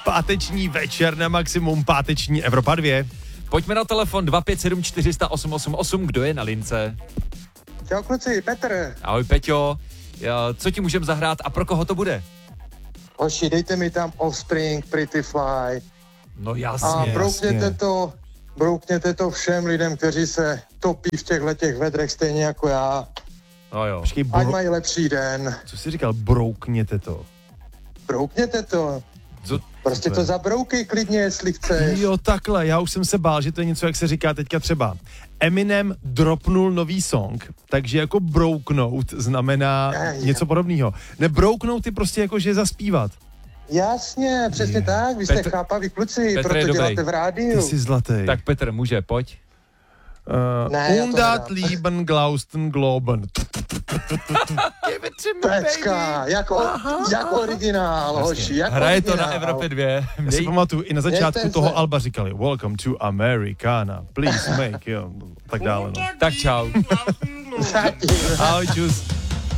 Páteční večer na maximum, páteční Evropa 2. Pojďme na telefon 257 400 888, kdo je na lince? Čau kluci, Petr. Ahoj Peťo, co ti můžeme zahrát a pro koho to bude? Hoši, dejte mi tam Offspring, Pretty Fly. No jasně. A broukněte to všem lidem, kteří se topí v těch vedrech stejně jako já. No jo. Počkej, Ať mají lepší den. Co jsi říkal? Broukněte to. Broukněte to. Co? Prostě to zabroukej klidně, jestli chceš. Jo, takhle, já už jsem se bál, že to je něco, jak se říká teďka třeba. Eminem dropnul nový song, takže jako brouknout znamená něco podobného. Nebrouknout je prostě jako, že zaspívat. Jasně, přesně tak, vy jste chápaví kluci, Petr proto děláte v rádiu. Ty jsi zlatý. Tak Petr, může, pojď. Undat Lieben Glausten Globen. Pecka, jako originál, hoši, jako Hraje originál. to na Evropě 2. Já si pamatuju, i na začátku Mějte toho se. alba říkali Welcome to Americana, please make, jo, tak dále. No. Tak čau. Zatím. Ahoj, čus.